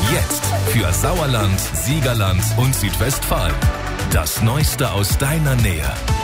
Jetzt für Sauerland, Siegerland und Südwestfalen. Das Neueste aus deiner Nähe.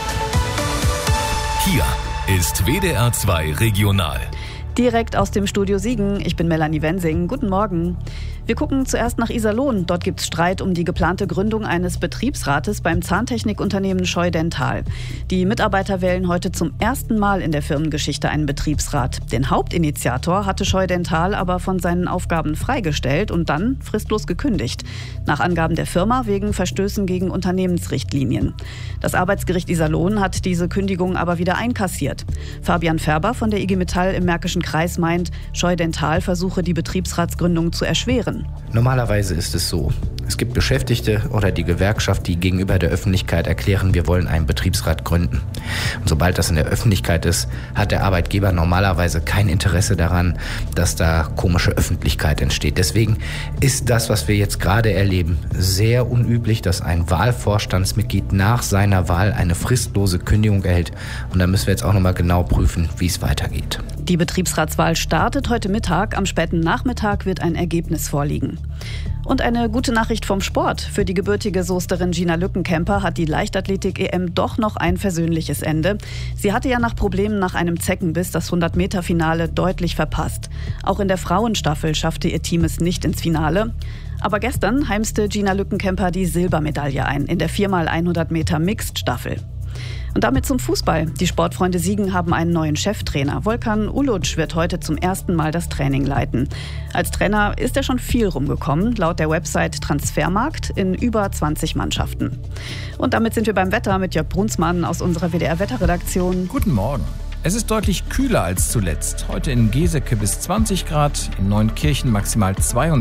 Hier ist WDR 2 Regional. Direkt aus dem Studio Siegen. Ich bin Melanie Wensing. Guten Morgen. Wir gucken zuerst nach Iserlohn. Dort gibt es Streit um die geplante Gründung eines Betriebsrates beim Zahntechnikunternehmen Scheu Dental. Die Mitarbeiter wählen heute zum ersten Mal in der Firmengeschichte einen Betriebsrat. Den Hauptinitiator hatte Scheu Dental aber von seinen Aufgaben freigestellt und dann fristlos gekündigt. Nach Angaben der Firma wegen Verstößen gegen Unternehmensrichtlinien. Das Arbeitsgericht Iserlohn hat diese Kündigung aber wieder einkassiert. Fabian Färber von der IG Metall im Märkischen Kreis meint, Scheu Dental versuche die Betriebsratsgründung zu erschweren. Normalerweise ist es so. Es gibt Beschäftigte oder die Gewerkschaft, die gegenüber der Öffentlichkeit erklären, wir wollen einen Betriebsrat gründen. Und sobald das in der Öffentlichkeit ist, hat der Arbeitgeber normalerweise kein Interesse daran, dass da komische Öffentlichkeit entsteht. Deswegen ist das, was wir jetzt gerade erleben, sehr unüblich, dass ein Wahlvorstandsmitglied nach seiner Wahl eine fristlose Kündigung erhält. Und da müssen wir jetzt auch nochmal genau prüfen, wie es weitergeht. Die Betriebsratswahl startet heute Mittag. Am späten Nachmittag wird ein Ergebnis vorliegen. Und eine gute Nachricht vom Sport. Für die gebürtige Soesterin Gina Lückenkämper hat die Leichtathletik-EM doch noch ein versöhnliches Ende. Sie hatte ja nach Problemen nach einem Zeckenbiss das 100-Meter-Finale deutlich verpasst. Auch in der Frauenstaffel schaffte ihr Team es nicht ins Finale. Aber gestern heimste Gina Lückenkämper die Silbermedaille ein in der 4x100 Meter Mixed-Staffel. Und damit zum Fußball. Die Sportfreunde Siegen haben einen neuen Cheftrainer. Volkan Uluc wird heute zum ersten Mal das Training leiten. Als Trainer ist er schon viel rumgekommen, laut der Website Transfermarkt in über 20 Mannschaften. Und damit sind wir beim Wetter mit Jörg Brunsmann aus unserer WDR-Wetterredaktion. Guten Morgen. Es ist deutlich kühler als zuletzt. Heute in Geseke bis 20 Grad, in Neunkirchen maximal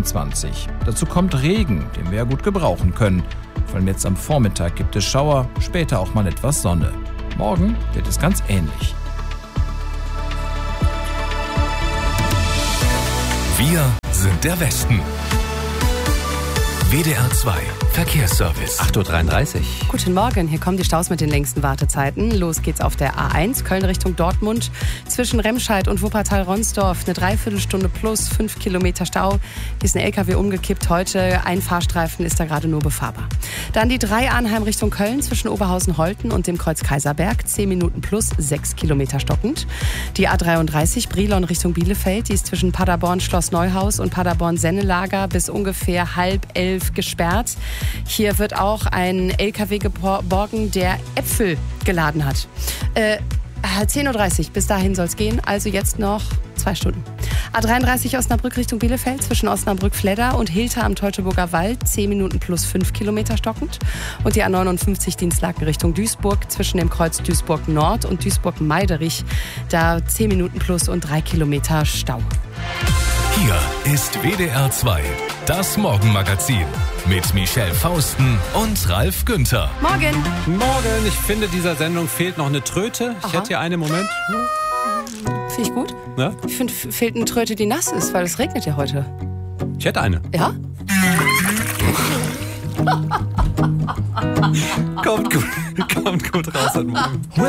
22. Dazu kommt Regen, den wir ja gut gebrauchen können. Vor allem jetzt am Vormittag gibt es Schauer, später auch mal etwas Sonne. Morgen wird es ganz ähnlich. Wir sind der Westen. WDR 2 Verkehrsservice. 8.33 Uhr. Guten Morgen, hier kommen die Staus mit den längsten Wartezeiten. Los geht's auf der A1, Köln Richtung Dortmund. Zwischen Remscheid und Wuppertal-Ronsdorf eine Dreiviertelstunde plus 5 Kilometer Stau. Hier ist ein LKW umgekippt heute. Ein Fahrstreifen ist da gerade nur befahrbar. Dann die 3 Arnheim Richtung Köln zwischen Oberhausen-Holten und dem Kreuz Kaiserberg. 10 Minuten plus 6 Kilometer stockend. Die A33 Brilon Richtung Bielefeld. Die ist zwischen Paderborn Schloss Neuhaus und Paderborn Sennelager bis ungefähr 10:30 gesperrt. Hier wird auch ein LKW geborgen, der Äpfel geladen hat. 10.30 Uhr, bis dahin soll es gehen, also jetzt noch 2 Stunden. A33 Osnabrück Richtung Bielefeld zwischen Osnabrück-Fleder und Hilter am Teutoburger Wald, 10 Minuten plus 5 Kilometer stockend. Und die A59 Dienstlaken Richtung Duisburg zwischen dem Kreuz Duisburg Nord und Duisburg-Meiderich, da 10 Minuten plus und 3 Kilometer Stau. Hier ist WDR 2, das Morgenmagazin mit Michelle Fausten und Ralf Günther. Morgen! Morgen, ich finde, dieser Sendung fehlt noch eine Tröte. Ich hätte hier einen Moment. Finde ich gut. Ja? Ich finde, fehlt eine Tröte, die nass ist, weil es regnet ja heute. Ich hätte eine. Ja? Kommt gut raus heute Morgen.